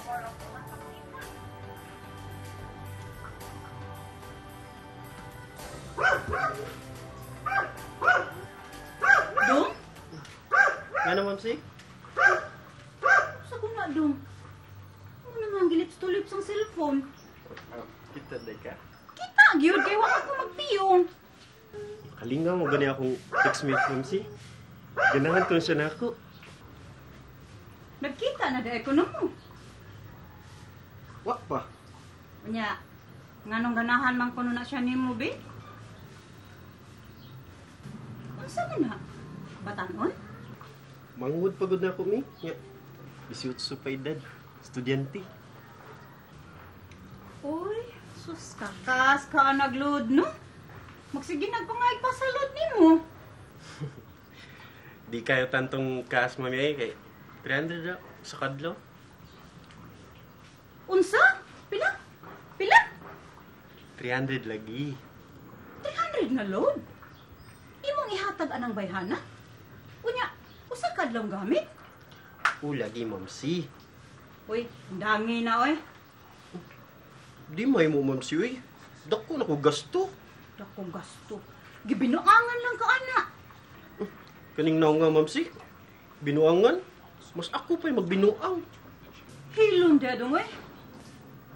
Dong? Ano, Mamsi? Sa ko nga, Dong? Ano naman gilips-tulips ang cellphone? Kita day ka? Kita, gyud kay wa ako magpiyong. Kalinga mo gani akong text me, Mamsi. Ganahan ko siya na ako. Nagkita na dahil ko na mo. Wa pa. Nya, nganong ganahan man kuno na siya nimo, be? Unsa man na? Batanon? Mangud pagod na ako, mi. Nya, 18 pa edad. Estudyante. Uy, sus kakas ka nagload, no? Magsige nagpangay pa sa load nimo. Di kayo tantong cash, mami, ay kay 300 na sa kadlaw. Unsa? Pila? Pila? 300 lagi. 300 na load? Imong ihatag anang bayhana? Unya, usa kadlaw gamit? O, lagi, Mamsi. Uy, dangi na, oy. Di may mo, Mamsi, uy. Dako na ko gasto. Dako gasto. Gibinuangan lang ka, ana. Kaning naong nga, Mamsi. Binuangan. Mas ako pa'y magbinuang. Hilong dadong, oy.